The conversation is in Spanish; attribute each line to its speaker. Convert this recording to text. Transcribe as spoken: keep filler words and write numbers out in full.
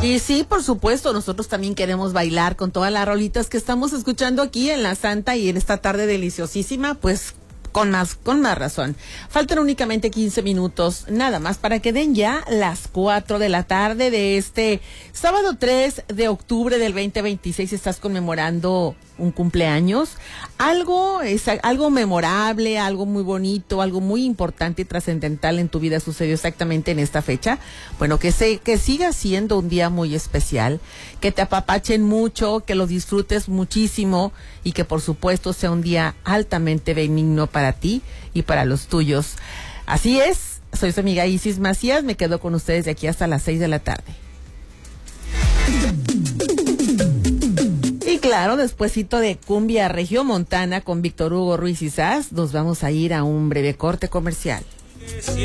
Speaker 1: Y sí, por supuesto, nosotros también queremos bailar con todas las rolitas que estamos escuchando aquí en La Santa y en esta tarde deliciosísima, pues con más, con más razón. Faltan únicamente quince minutos, nada más, para que den ya las cuatro de la tarde de este sábado tres de octubre del veinte veintiséis. Estás conmemorando un cumpleaños, algo, es algo memorable, algo muy bonito, algo muy importante y trascendental en tu vida sucedió exactamente en esta fecha. Bueno, que se, que siga siendo un día muy especial, que te apapachen mucho, que lo disfrutes muchísimo y que por supuesto sea un día altamente benigno para ti y para los tuyos. Así es, soy su amiga Isis Macías, me quedo con ustedes de aquí hasta las seis de la tarde. Y claro, despuesito de Cumbia Regiomontana con Víctor Hugo Ruiz y Saz, nos vamos a ir a un breve corte comercial.